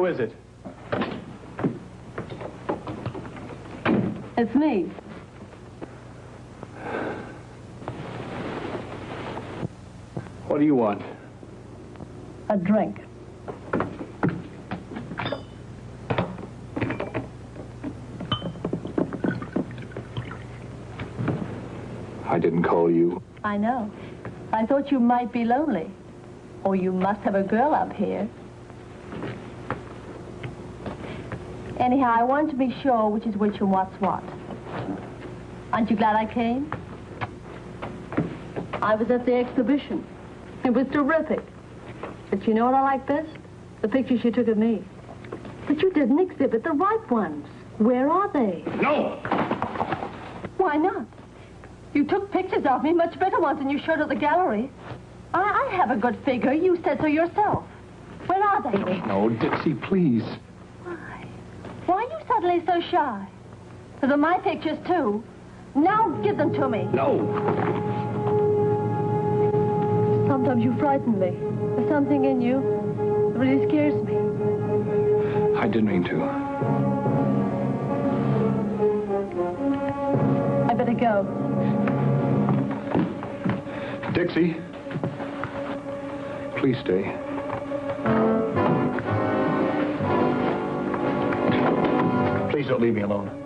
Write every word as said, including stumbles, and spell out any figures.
Who is it? It's me. What do you want? A drink. I didn't call you. I know. I thought you might be lonely. Or you must have a girl up here. Anyhow, I wanted to be sure which is which and what's what. Aren't you glad I came? I was at the exhibition. It was terrific. But you know what I like best? The pictures you took of me. But you didn't exhibit the right ones. Where are they? No! Why not? You took pictures of me, much better ones than you showed at the gallery. I, I have a good figure. You said so yourself. Where are they? No, Dixie, please. Why? Why are you suddenly so shy? Those are my pictures, too. Now give them to me. No! Sometimes you frighten me. There's something in you that really scares me. I didn't mean to. I better go. Dixie, please stay. Please don't leave me alone.